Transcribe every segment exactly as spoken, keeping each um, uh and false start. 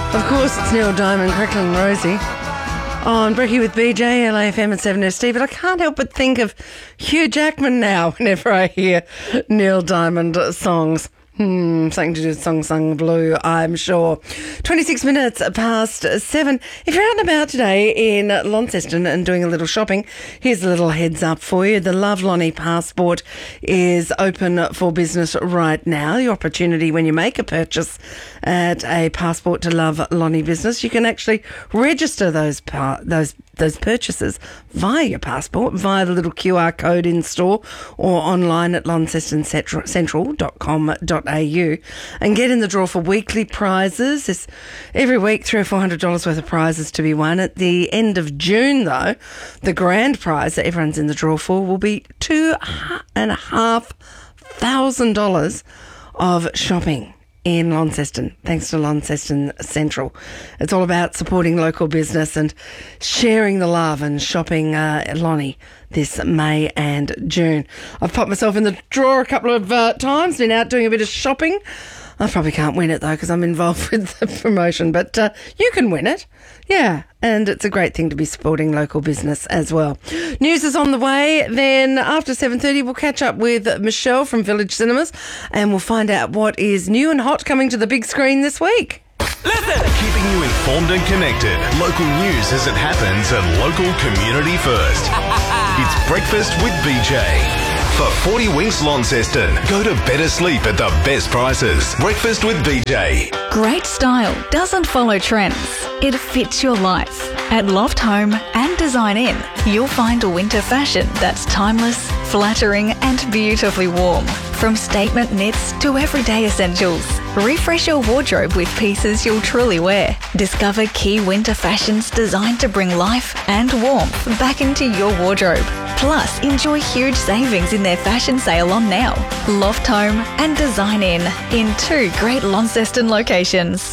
Of course, it's Neil Diamond, Crackling Rosie on Brekkie with B J, L A F M and seven S D. But I can't help but think of Hugh Jackman now whenever I hear Neil Diamond songs. Hmm, something to do with Song Sung Blue, I'm sure. twenty-six minutes past seven. If you're out and about today in Launceston and doing a little shopping, here's a little heads up for you. The Love Lonnie Passport is open for business right now. Your opportunity when you make a purchase at a Passport to Love Lonnie business, you can actually register those par- those those purchases via your passport, via the little Q R code in store or online at launceston central dot com dot a u and get in the draw for weekly prizes. There's every week three or four hundred dollars worth of prizes to be won. At the end of June, though, the grand prize that everyone's in the draw for will be two and a half thousand dollars of shopping in Launceston, thanks to Launceston Central. It's all about supporting local business and sharing the love and shopping uh, Lonnie this May and June. I've popped myself in the drawer a couple of uh, times, been out doing a bit of shopping. I probably can't win it though because I'm involved with the promotion, but uh, you can win it. Yeah, and it's a great thing to be supporting local business as well. News is on the way. Then after seven thirty, we'll catch up with Michelle from Village Cinemas and we'll find out what is new and hot coming to the big screen this week. Listen! Keeping you informed and connected. Local news as it happens and local community first. It's Breakfast with B J. For forty Winks Launceston, go to better sleep at the best prices. Breakfast with B J. Great style doesn't follow trends. It fits your life. At Loft Home and Design Inn, you'll find a winter fashion that's timeless, flattering and beautifully warm. From statement knits to everyday essentials. Refresh your wardrobe with pieces you'll truly wear. Discover key winter fashions designed to bring life and warmth back into your wardrobe. Plus, enjoy huge savings in their fashion sale on now. Loft Home and Design Inn in two great Launceston locations.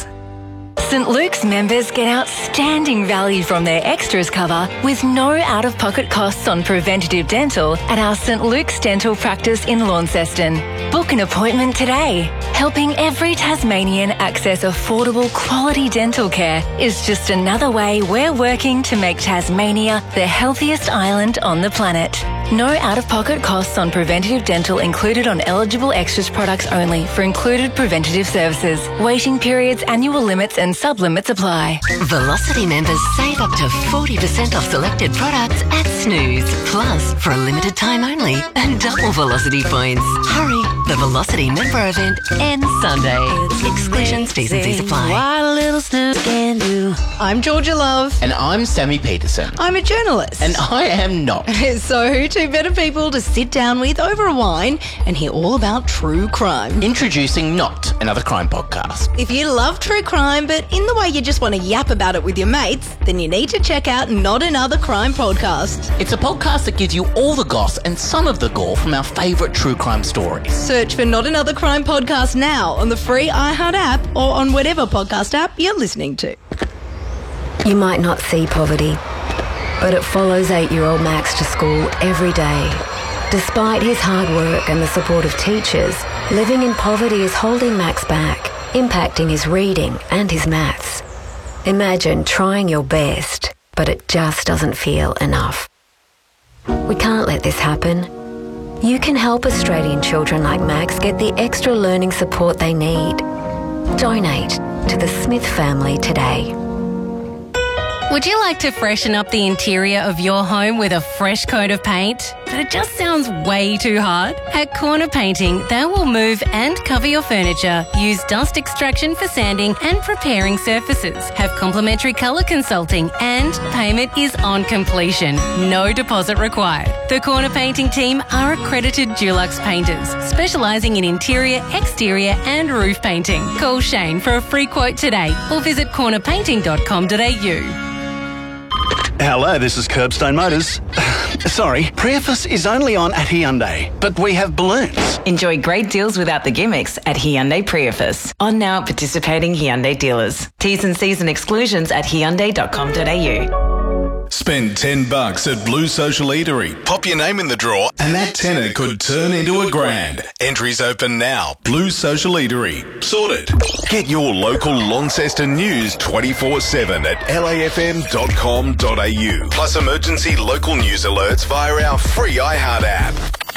St Luke's members get outstanding value from their extras cover with no out-of-pocket costs on preventative dental at our St Luke's Dental Practice in Launceston. Book an appointment today. Helping every Tasmanian access affordable quality dental care is just another way we're working to make Tasmania the healthiest island on the planet. No out-of-pocket costs on preventative dental included on eligible extras products only for included preventative services. Waiting periods, annual limits and sub-limits apply. Velocity members save up to forty percent off selected products at Snooze. Plus, for a limited time only, and double Velocity points. Hurry, the Velocity member event ends Sunday. Exclusions, T's and C's apply. What a little snooze can do. I'm Georgia Love. And I'm Sammy Peterson. I'm a journalist. And I am not. So who two better people to sit down with over a wine and hear all about true crime? Introducing Not, another crime podcast. If you love true crime, but in the way you just want to yap about it with your mates, then you need to check out Not Another Crime podcast. It's a podcast that gives you all the goss and some of the gore from our favourite true crime stories. Search for Not Another Crime podcast now on the free iHeart app or on whatever podcast app you're listening to. You might not see poverty, but it follows eight-year-old Max to school every day. Despite his hard work and the support of teachers, living in poverty is holding Max back, impacting his reading and his maths. Imagine trying your best, but it just doesn't feel enough. We can't let this happen. You can help Australian children like Max get the extra learning support they need. Donate to the Smith family today. Would you like to freshen up the interior of your home with a fresh coat of paint? But it just sounds way too hard? At Corner Painting, they will move and cover your furniture, use dust extraction for sanding and preparing surfaces, have complimentary colour consulting, and payment is on completion. No deposit required. The Corner Painting team are accredited Dulux painters, specialising in interior, exterior and roof painting. Call Shane for a free quote today or visit corner painting dot com dot a u. Hello, this is Curbstone Motors. Sorry, Prius is only on at Hyundai, but we have balloons. Enjoy great deals without the gimmicks at Hyundai Prius. On now at participating Hyundai dealers. T's and C's and exclusions at hyundai dot com dot a u. Spend ten bucks at Blue Social Eatery. Pop your name in the draw and that tenner could turn into a grand. Entries open now. Blue Social Eatery. Sorted. Get your local Launceston news twenty-four seven at L A F M dot com dot A U. Plus emergency local news alerts via our free iHeart app.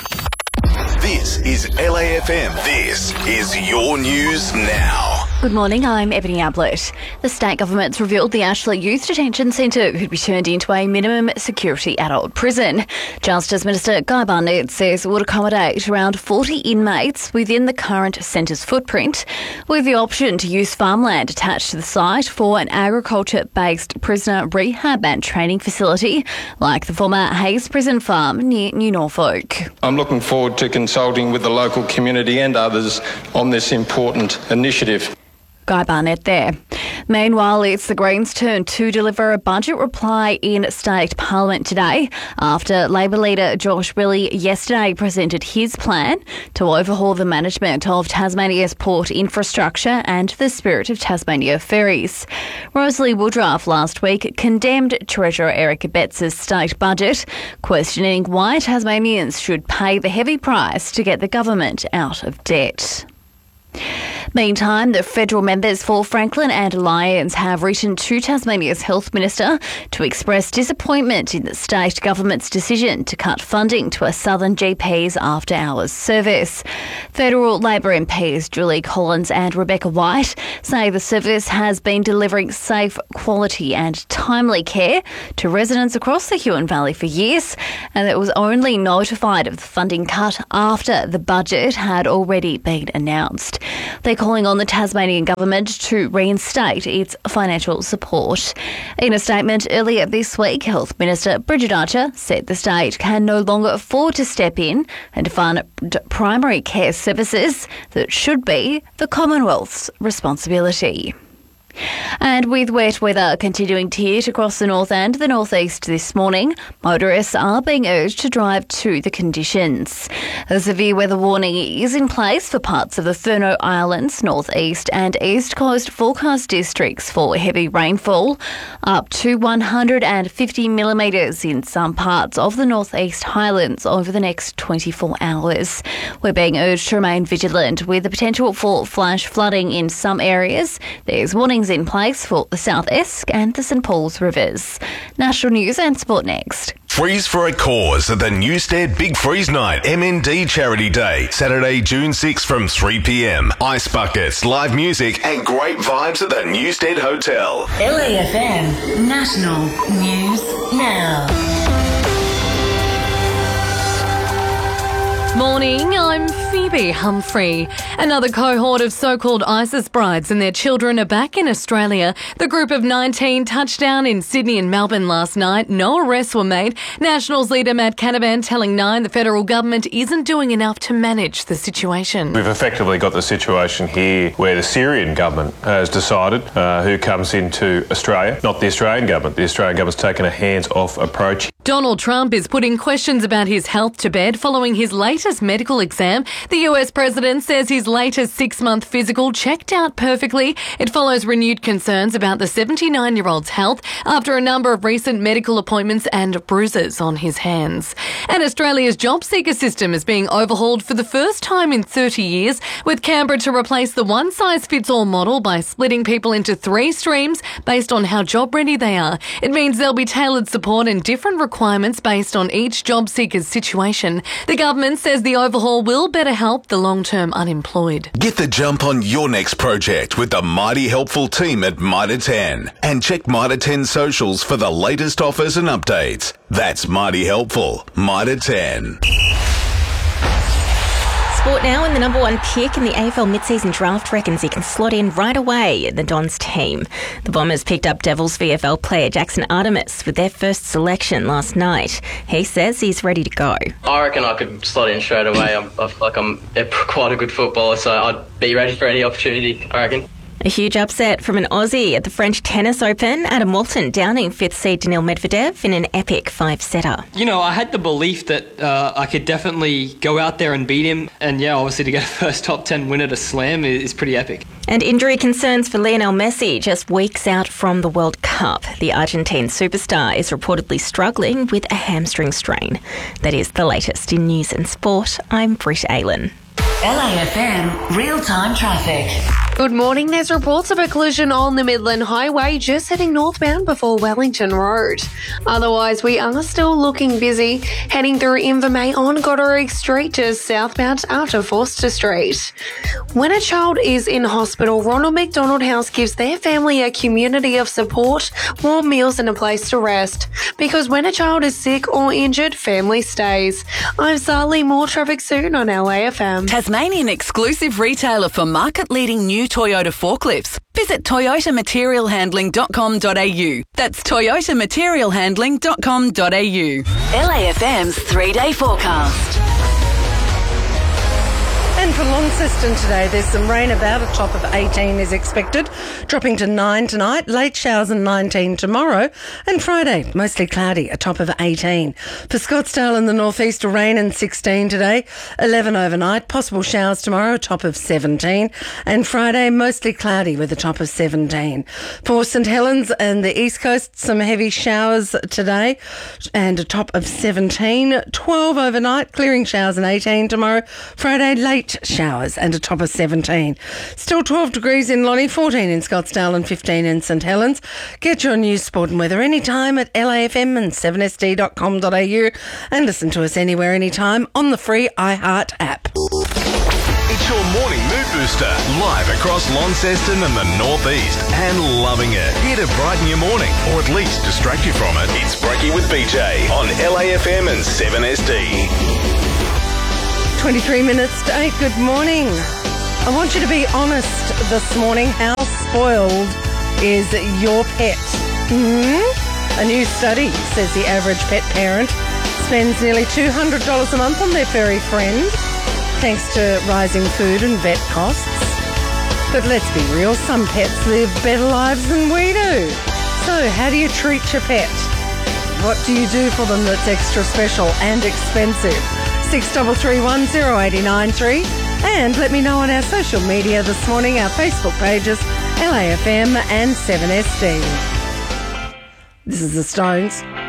This is L A F M. This is your news now. Good morning, I'm Ebony Ablett. The state government's revealed the Ashley Youth Detention Centre could be turned into a minimum security adult prison. Justice Minister Guy Barnett says it would accommodate around forty inmates within the current centre's footprint, with the option to use farmland attached to the site for an agriculture-based prisoner rehab and training facility, like the former Hayes Prison Farm near New Norfolk. I'm looking forward to consulting with the local community and others on this important initiative. Guy Barnett there. Meanwhile, it's the Greens' turn to deliver a budget reply in State Parliament today after Labor leader Josh Willey yesterday presented his plan to overhaul the management of Tasmania's port infrastructure and the Spirit of Tasmania ferries. Rosalie Woodruff last week condemned Treasurer Eric Abetz' state budget, questioning why Tasmanians should pay the heavy price to get the government out of debt. Meantime, the federal members for Franklin and Lyons have written to Tasmania's Health Minister to express disappointment in the state government's decision to cut funding to a Southern G P's after-hours service. Federal Labor M Ps Julie Collins and Rebecca White say the service has been delivering safe, quality and timely care to residents across the Huon Valley for years, and it was only notified of the funding cut after the budget had already been announced. They're calling on the Tasmanian government to reinstate its financial support. In a statement earlier this week, Health Minister Bridget Archer said the state can no longer afford to step in and fund primary care services that should be the Commonwealth's responsibility. And with wet weather continuing to hit across the north and the northeast this morning, motorists are being urged to drive to the conditions. A severe weather warning is in place for parts of the Thurno Islands, northeast and east coast forecast districts for heavy rainfall, up to one hundred fifty millimetres in some parts of the northeast highlands over the next twenty-four hours. We're being urged to remain vigilant with the potential for flash flooding in some areas. There's warnings in place for the South Esk and the St Paul's rivers. National News and Sport next. Freeze for a cause at the Newstead Big Freeze Night M N D Charity Day, Saturday, June sixth from three p m. Ice buckets, live music and great vibes at the Newstead Hotel. L A F M National News Now. Morning, I'm Phoebe Humphrey. Another cohort of so-called ISIS brides and their children are back in Australia. The group of nineteen touched down in Sydney and Melbourne last night. No arrests were made. Nationals leader Matt Canavan telling Nine the federal government isn't doing enough to manage the situation. We've effectively got the situation here where the Syrian government has decided uh, who comes into Australia, not the Australian government. The Australian government's taken a hands-off approach. Donald Trump is putting questions about his health to bed following his latest medical exam. The U S president says his latest six-month physical checked out perfectly. It follows renewed concerns about the seventy-nine-year-old's health after a number of recent medical appointments and bruises on his hands. And Australia's job seeker system is being overhauled for the first time in thirty years, with Canberra to replace the one-size-fits-all model by splitting people into three streams based on how job-ready they are. It means there'll be tailored support and different requirements based on each job seeker's situation. The government says the overhaul will better help the long-term unemployed. Get the jump on your next project with the mighty helpful team at Mitre ten. And check Mitre ten socials for the latest offers and updates. That's mighty helpful. Mitre ten. Sport now, and the number one pick in the A F L mid-season draft reckons he can slot in right away at the Dons team. The Bombers picked up Devils V F L player Jackson Artemis with their first selection last night. He says he's ready to go. I reckon I could slot in straight away. I'm, I feel like I'm quite a good footballer, so I'd be ready for any opportunity, I reckon. A huge upset from an Aussie at the French Tennis Open. Adam Walton downing fifth seed Daniil Medvedev in an epic five-setter. You know, I had the belief that uh, I could definitely go out there and beat him. And yeah, obviously to get a first top ten win at a slam is, is pretty epic. And injury concerns for Lionel Messi just weeks out from the World Cup. The Argentine superstar is reportedly struggling with a hamstring strain. That is the latest in news and sport. I'm Britt Aylan. L A F M real-time traffic. Good morning. There's reports of a collision on the Midland Highway just heading northbound before Wellington Road. Otherwise, we are still looking busy heading through Invermay on Goderich Street to southbound after Forster Street. When a child is in hospital, Ronald McDonald House gives their family a community of support, warm meals and a place to rest. Because when a child is sick or injured, family stays. I'm Sally. More traffic soon on L A F M. Tasmanian exclusive retailer for market-leading new Toyota forklifts. Visit toyota material handling dot com dot a u. That's toyota material handling dot com dot a u. L A F M's three-day forecast. And for Launceston today, there's some rain about. A top of eighteen is expected, dropping to nine tonight. Late showers and nineteen tomorrow. And Friday, mostly cloudy, a top of eighteen. For Scottsdale and the northeast, rain and sixteen today. eleven overnight. Possible showers tomorrow, a top of seventeen. And Friday, mostly cloudy with a top of seventeen. For St Helens and the east coast, some heavy showers today and a top of seventeen. twelve overnight, clearing showers and eighteen tomorrow. Friday, late showers and a top of seventeen. Still twelve degrees in Lonnie, fourteen in Scottsdale and fifteen in St Helens. Get your news, sport and weather anytime at L A F M and seven S D dot com dot a u and listen to us anywhere, anytime on the free iHeart app. It's your morning mood booster, live across Launceston and the northeast, and loving it. Here to brighten your morning, or at least distract you from it. It's Brekkie with B J on L A F M and seven S D. twenty-three minutes to eight, good morning. I want you to be honest this morning. How spoiled is your pet? Mm-hmm. A new study says the average pet parent spends nearly two hundred dollars a month on their furry friend, thanks to rising food and vet costs. But let's be real, some pets live better lives than we do. So how do you treat your pet? What do you do for them that's extra special and expensive? six three three one zero eight nine three and let me know on our social media this morning, our Facebook pages, L A F M and seven S D. This is the Stones.